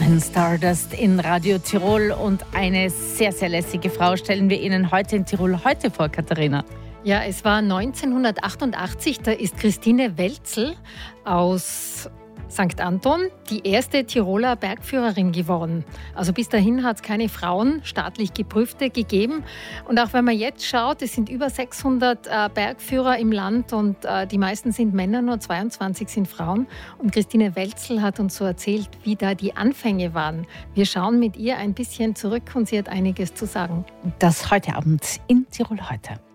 Sängerin Stardust in Radio Tirol und eine sehr, sehr lässige Frau stellen wir Ihnen heute in Tirol heute vor, Katharina. Ja, es war 1988, da ist Christine Welzel aus St. Anton die erste Tiroler Bergführerin geworden. Also bis dahin hat es keine Frauen, staatlich geprüfte, gegeben. Und auch wenn man jetzt schaut, es sind über 600 Bergführer im Land und die meisten sind Männer, nur 22 sind Frauen. Und Christine Welzel hat uns so erzählt, wie da die Anfänge waren. Wir schauen mit ihr ein bisschen zurück und sie hat einiges zu sagen. Das heute Abend in Tirol heute.